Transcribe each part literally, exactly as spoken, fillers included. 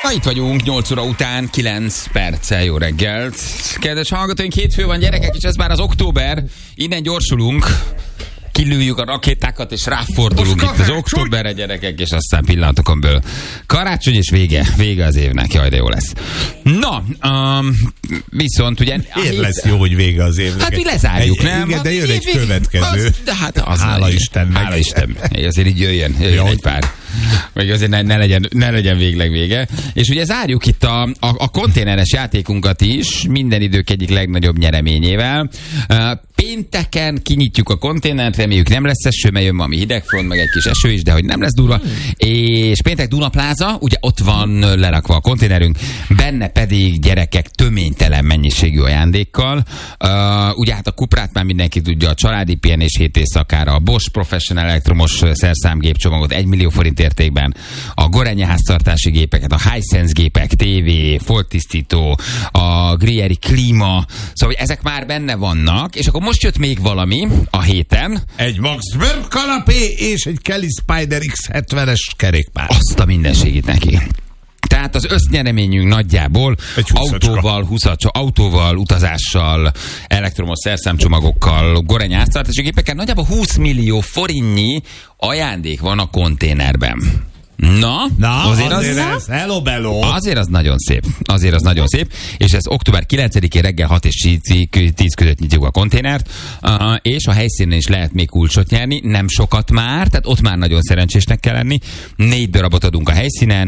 Na, itt vagyunk, nyolc óra után, kilenc perccel, jó reggelt. Kedves hallgatóink, hétfő van, gyerekek, és ez már az október, innen gyorsulunk. Kilőjük a rakétákat, és ráfordulunk itt az októberre, gyerekek, és aztán pillanatokon belül karácsony, és vége, vége az évnek, jaj, de jó lesz. Na, um, viszont ugye... Miért lesz jó, hogy vége az évnek? Hát mi lezárjuk, egy, nem? Igen, de jön egy év, következő. Az, de hát az hála Istennek. Hála Isten. Azért így jöjjön, jöjjön egy pár. Vagy azért ne, ne, legyen, ne legyen végleg vége. És ugye zárjuk itt a, a, a konténeres játékunkat is, minden idők egyik legnagyobb nyereményével. Uh, pénteken kinyitjuk a konténert, reméljük nem lesz eső, mert jön valami hidegfront, meg egy kis eső is, de hogy nem lesz durva. Hmm. És péntek Dunapláza, ugye ott van lerakva a konténerünk, benne pedig gyerekek töménytelen mennyiségű ajándékkal. Uh, ugye hát a Cuprát már mindenki tudja, a családi pihenés hét éjszakára, a Bosch Professional elektromos szerszámgépcsomagot egy millió forint értékben, a Gorenje háztartási gépeket, a Hisense gépek, tévé, folttisztító, a Grieri klíma, szóval ezek már benne vannak, és akkor most jött még valami a héten. Egy Max Burg kanapé és egy Kelly Spider iksz hetvenes kerékpár. Azt a mindenségét neki. Tehát az össznyereményünk nagyjából autóval, húszacsa, autóval, utazással, elektromos szerszámcsomagokkal, Gorenje háztartási gépekkel nagyjából húsz millió forintnyi ajándék van a konténerben. Na, Na azért, azért az, ez, hello bello. Azért az nagyon szép. Azért az nagyon szép. És ez október kilencedikén reggel hat és tíz között nyitjuk a konténert, uh, és a helyszínen is lehet még kulcsot nyerni. Nem sokat már, tehát ott már nagyon szerencsésnek kell lenni. Négy darabot adunk a helyszínen,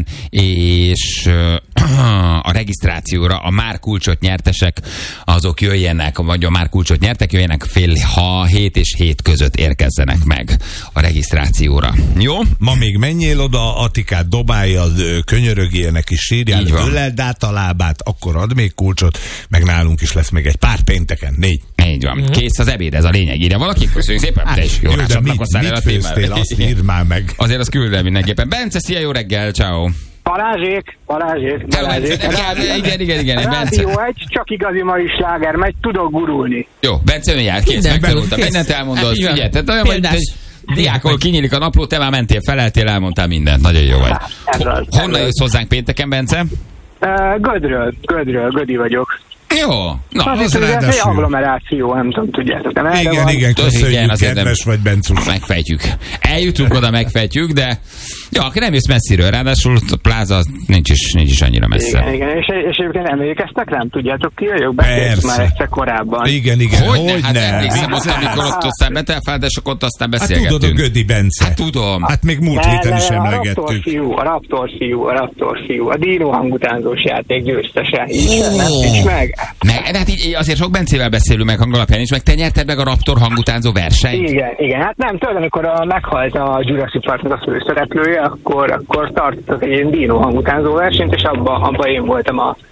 és uh, a regisztrációra a már kulcsot nyertesek, azok jöjjenek, vagy a már kulcsot nyertek, jöjjenek fél ha hét és hét között érkezzenek meg a regisztrációra. Jó? Ma még menjél oda, Atikát dobálja, könyörögének is sírjál, öleld át a lábát, akkor ad még kulcsot, meg nálunk is lesz még egy pár pénteken, négy. Így van. Mm-hmm. Kész az ebéd, ez a lényeg. Írja valaki? Köszönjük szépen. Hát, de is jó, jó, de mit, mit főztél, azt írd már meg. Azért azt küldem mindenképpen. Bence, szia, jó reggel, ciao. Balázsék, Balázsék, Balázsék. Igen, igen, igen. Rádió egy, csak igazi mai sláger, megy, tudok gurulni. Jó, Bence ön jár, kész, megtanultam. Mindent elmondod, figyelj, tehát olyan vagy, hogy diák, ahol kinyílik a napló, te már mentél, feleltél, elmondtál mindent. Nagyon jó vagy. Honnan jössz hozzánk pénteken, Bence? Gödről, Gödről, Gödi vagyok. Jó. Na, az, az ez egy agglomeráció, nem tudom, tudjátok. Nem igen, van. igen, köszönjük, kedves vagy, Bencus. Megfejtjük. Eljutunk oda, megfejtjük, de ja, aki nem jössz messziről, ráadásul a pláza nincs is, nincs is annyira messze. Igen, igen, és, és egyébként emlékeztek rám, tudjátok ki vagyok? Beszéltünk már egyszer korábban. Igen, igen, hogy, hogy hát ne. emlékszem ott, amikor ott aztán betelfáldások, ott aztán beszélgettünk. Hát tudod, a Gödi Bence. Hát tudom. Hát még múlt ne, héten ne, is a emlegettük. Raptor fiú, a Raptor fiú, a Raptor fiú, a Dino hangutánzós játék győztese. Nem nincs meg. Meg, de hát így azért sok Bencével beszélünk meg hangalapján is, meg te nyerted meg a Raptor hangutánzó versenyt. Igen, igen, hát nem, tudod, amikor a, meghalt a Jurassic Parknak a főszereplője, akkor, akkor tartottak egy ilyen Dino hangutánzó versenyt, és abban abba én voltam a